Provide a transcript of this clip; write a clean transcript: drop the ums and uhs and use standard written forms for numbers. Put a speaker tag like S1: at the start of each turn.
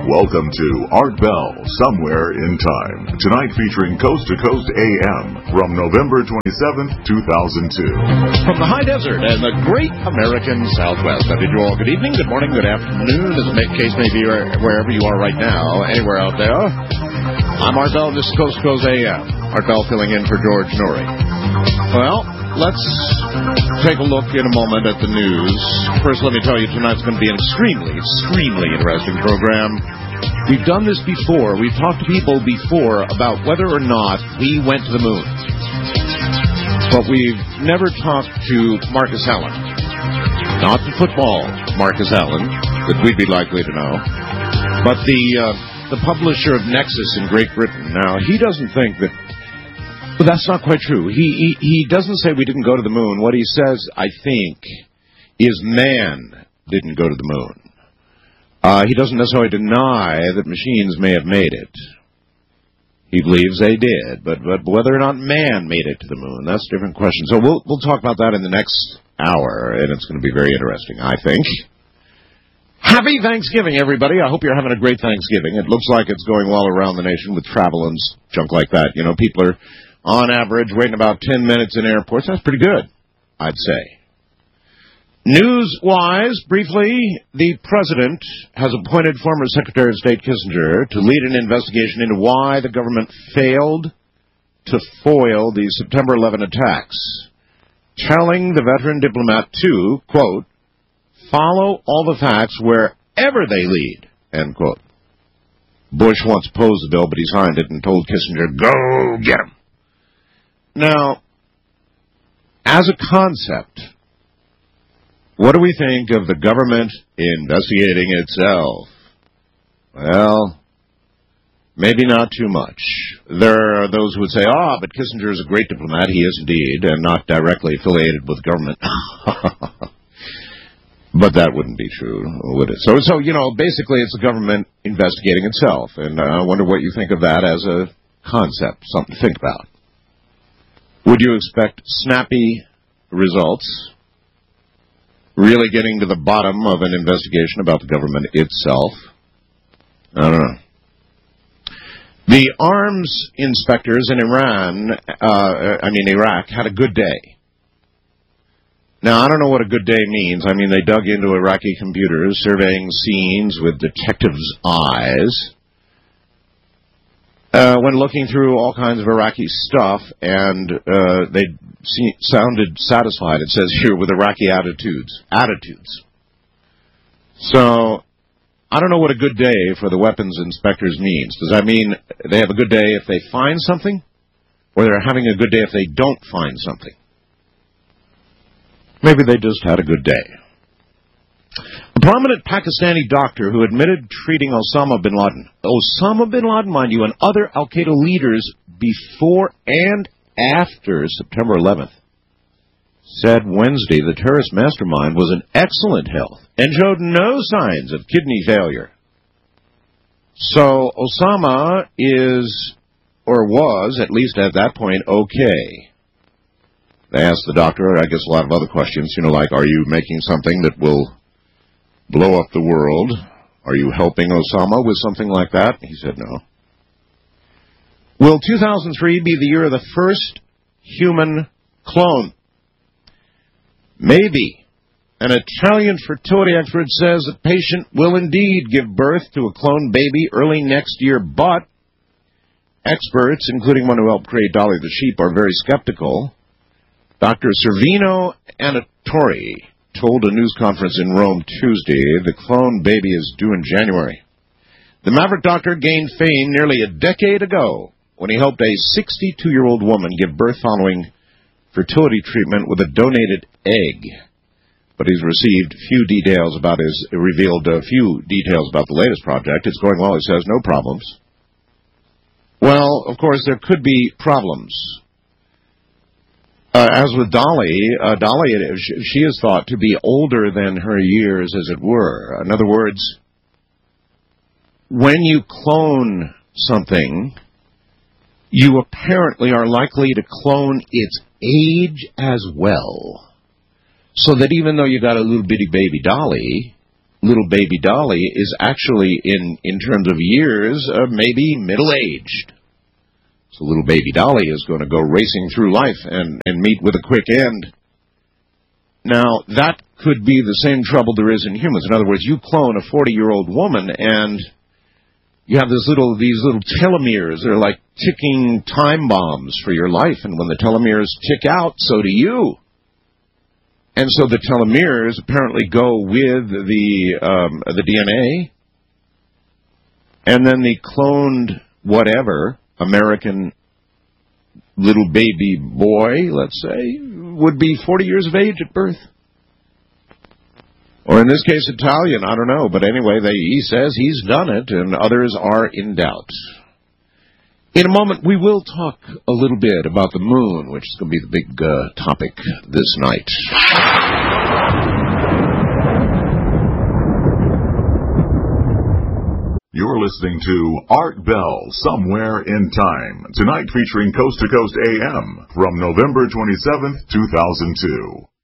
S1: Welcome to Art Bell, Somewhere in Time. Tonight featuring Coast to Coast AM from November 27th, 2002.
S2: From the high desert and the great American Southwest. I bid you all good evening, good morning, good afternoon, as the case may be wherever you are right now, anywhere out there. I'm Art Bell, this is Coast to Coast AM. Art Bell filling in for George Noory. Well, let's take a look in a moment at the news. First, let me tell you, tonight's going to be an extremely interesting program. We've done this before. We've talked to people before about whether or not we went to the moon. But we've never talked to Marcus Allen. Not the football Marcus Allen that we'd be likely to know, but the publisher of Nexus in Great Britain. Now, he doesn't think that... But that's not quite true. He doesn't say we didn't go to the moon. What he says, I think, is man didn't go to the moon. He doesn't necessarily deny that machines may have made it. He believes they did, but whether or not man made it to the moon, that's a different question. So we'll talk about that in the next hour, and it's going to be very interesting, I think. Happy Thanksgiving, everybody. I hope you're having a great Thanksgiving. It looks like it's going well around the nation with travel and junk like that. You know, people are, on average, waiting about 10 minutes in airports. That's pretty good, I'd say. News-wise, briefly, the President has appointed former Secretary of State Kissinger to lead an investigation into why the government failed to foil the September 11 attacks, telling the veteran diplomat to, quote, follow all the facts wherever they lead, end quote. Bush once opposed the bill, but he signed it and told Kissinger, go get him. Now, as a concept, what do we think of the government investigating itself? Well, maybe not too much. There are those who would say, but Kissinger is a great diplomat. He is indeed, and not directly affiliated with government. But that wouldn't be true, would it? So you know, basically it's the government investigating itself, and I wonder what you think of that as a concept, something to think about. Would you expect snappy results? Really getting to the bottom of an investigation about the government itself? I don't know. The arms inspectors in Iraq had a good day. Now, I don't know what a good day means. I mean, they dug into Iraqi computers, surveying scenes with detectives' eyes, when looking through all kinds of Iraqi stuff, and they sounded satisfied, it says here, with Iraqi attitudes. So, I don't know what a good day for the weapons inspectors means. Does that mean they have a good day if they find something? Or they're having a good day if they don't find something? Maybe they just had a good day. A prominent Pakistani doctor who admitted treating Osama bin Laden, mind you, and other al-Qaeda leaders before and after September 11th, said Wednesday the terrorist mastermind was in excellent health and showed no signs of kidney failure. So Osama is, or was, at least at that point, okay. They asked the doctor, I guess, a lot of other questions, you know, like, are you making something that will blow up the world? Are you helping Osama with something like that? He said no. Will 2003 be the year of the first human clone? Maybe. An Italian fertility expert says the patient will indeed give birth to a clone baby early next year, but experts, including one who helped create Dolly the sheep, are very skeptical. Dr. Servino Anatori told a news conference in Rome Tuesday the clone baby is due in January. The maverick doctor gained fame nearly a decade ago when he helped a 62-year-old woman give birth following fertility treatment with a donated egg. But he's revealed a few details about the latest project. It's going well, he says, no problems. Well, of course, there could be problems. As with Dolly, she is thought to be older than her years, as it were. In other words, when you clone something, you apparently are likely to clone its age as well. So that even though you got a little bitty baby Dolly, little baby Dolly is actually, in terms of years, maybe middle-aged. So little baby Dolly is going to go racing through life and meet with a quick end. Now, that could be the same trouble there is in humans. In other words, you clone a 40-year-old woman, and you have these little telomeres. They're like ticking time bombs for your life, and when the telomeres tick out, so do you. And so the telomeres apparently go with the DNA, and then the cloned whatever, American little baby boy, let's say, would be 40 years of age at birth. Or in this case, Italian, I don't know. But anyway, he says he's done it, and others are in doubt. In a moment, we will talk a little bit about the moon, which is going to be the big topic this night.
S1: You're listening to Art Bell, Somewhere in Time, tonight featuring Coast to Coast AM from November 27th, 2002.